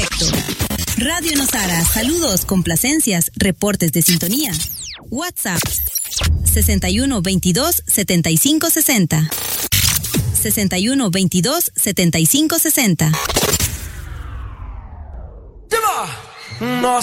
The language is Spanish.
directo. Radio Nosara, saludos, complacencias, reportes de sintonía. WhatsApp 61 22 75 60. 61 22 75 60. No